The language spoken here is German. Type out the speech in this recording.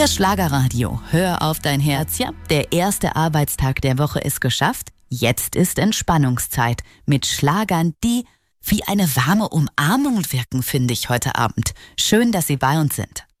Hier Schlagerradio. Hör auf dein Herz. Ja, der erste Arbeitstag der Woche ist geschafft. Jetzt ist Entspannungszeit mit Schlagern, die wie eine warme Umarmung wirken, finde ich heute Abend. Schön, dass Sie bei uns sind.